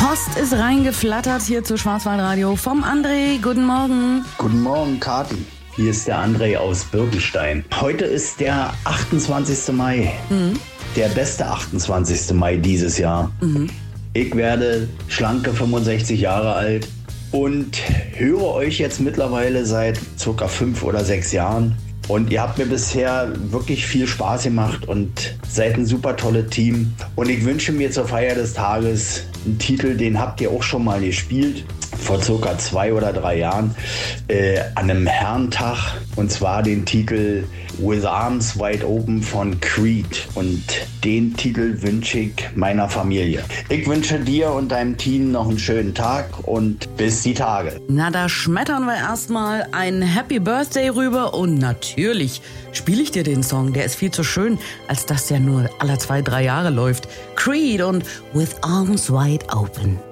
Post ist reingeflattert hier zu Schwarzwaldradio vom André. Guten Morgen. Guten Morgen, Kathi. Hier ist der André aus Birkenstein. Heute ist der 28. Mai. Der beste 28. Mai dieses Jahr. Ich werde schlanke 65 Jahre alt und höre euch jetzt mittlerweile seit ca. 5 oder 6 Jahren. Und ihr habt mir bisher wirklich viel Spaß gemacht und seid ein super tolles Team. Und ich wünsche mir zur Feier des Tages einen Titel, den habt ihr auch schon mal gespielt, vor ca. 2 oder 3 Jahren, an einem Herrentag. Und zwar den Titel With Arms Wide Open von Creed. Und den Titel wünsche ich meiner Familie. Ich wünsche dir und deinem Team noch einen schönen Tag und bis die Tage. Na, da schmettern wir erstmal ein Happy Birthday rüber und natürlich spiele ich dir den Song. Der ist viel zu schön, als dass der nur alle 2, 3 Jahre läuft. Creed und With Arms Wide Open.